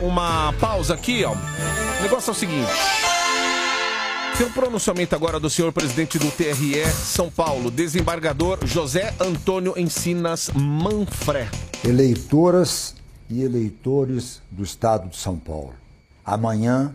Uma pausa aqui, ó. O negócio é o seguinte. Tem um pronunciamento agora do senhor presidente do TRE São Paulo, desembargador José Antônio Encinas Manfré. Eleitoras e eleitores do Estado de São Paulo, amanhã,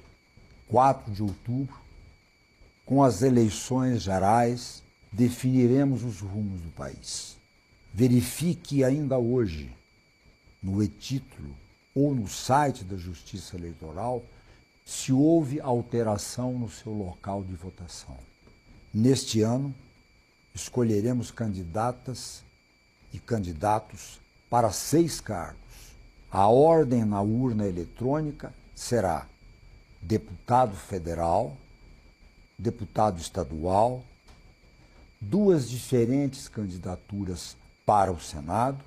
4 de outubro, com as eleições gerais, definiremos os rumos do país. Verifique ainda hoje, no e-título ou no site da Justiça Eleitoral, se houve alteração no seu local de votação. Neste ano, escolheremos candidatas e candidatos para 6 cargos. A ordem na urna eletrônica será deputado federal, deputado estadual, 2 diferentes candidaturas para o Senado,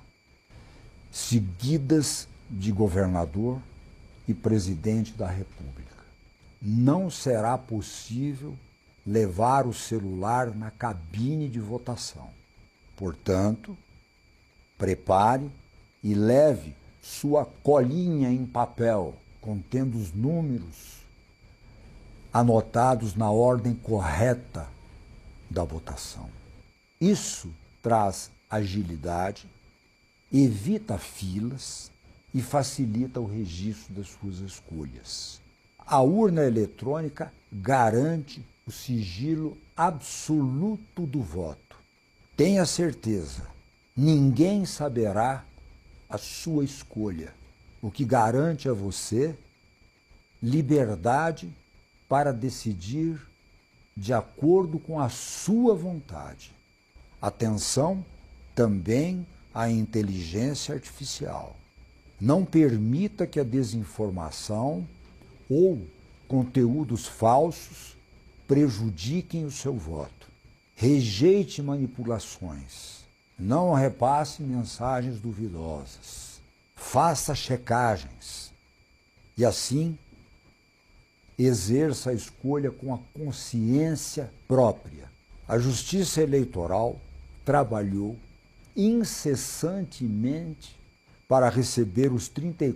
seguidas de governador e presidente da República. Não será possível levar o celular na cabine de votação. Portanto, prepare e leve sua colinha em papel contendo os números anotados na ordem correta da votação. Isso traz agilidade, evita filas e facilita o registro das suas escolhas. A urna eletrônica garante o sigilo absoluto do voto. Tenha certeza, ninguém saberá a sua escolha, o que garante a você liberdade para decidir de acordo com a sua vontade. Atenção também à inteligência artificial. Não permita que a desinformação ou conteúdos falsos prejudiquem o seu voto. Rejeite manipulações. Não repasse mensagens duvidosas. Faça checagens. E assim, exerça a escolha com a consciência própria. A Justiça Eleitoral trabalhou incessantemente para receber os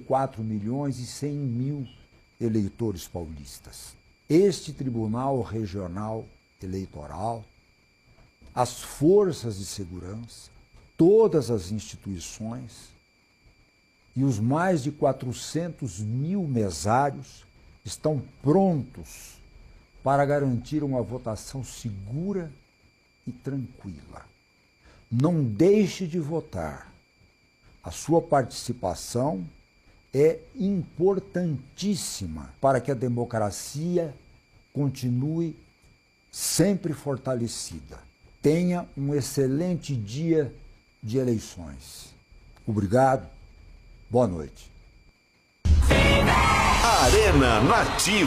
34.100.000 eleitores paulistas. Este Tribunal Regional Eleitoral, as forças de segurança, todas as instituições e os mais de 400.000 mesários estão prontos para garantir uma votação segura e tranquila. Não deixe de votar. A sua participação é importantíssima para que a democracia continue sempre fortalecida. Tenha um excelente dia de eleições. Obrigado. Boa noite. Arena Nativa.